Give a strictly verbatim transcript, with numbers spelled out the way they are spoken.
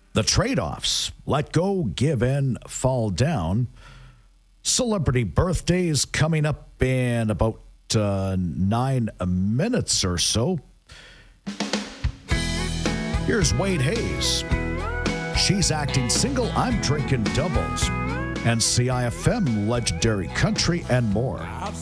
The trade-offs: let go, give in, fall down. Celebrity birthdays coming up in about uh, nine minutes or so. Here's Wade Hayes. She's acting single, I'm drinking doubles. And C I F M, legendary country, and more.